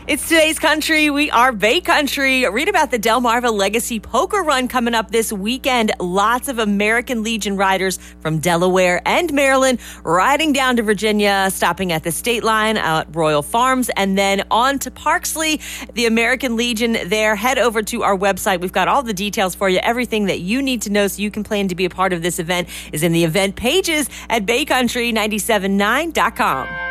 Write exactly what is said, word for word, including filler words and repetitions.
It's today's country. We are Bay Country. Read about the Delmarva Legacy Poker Run coming up this weekend. Lots of American Legion riders from Delaware and Maryland riding down to Virginia, stopping at the state line at Royal Farms, and then on to Parksley, the American Legion there. Head over to our website. We've got all the details for you. Everything that you need to know so you can plan to be a part of this event is in the event pages at bay country nine seven nine dot com.